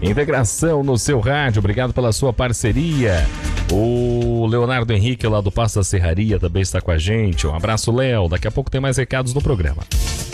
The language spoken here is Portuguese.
Integração no seu rádio, obrigado pela sua parceria. O Leonardo Henrique lá do Passo da Serraria também está com a gente. Um abraço, Léo. Daqui a pouco tem mais recados no programa.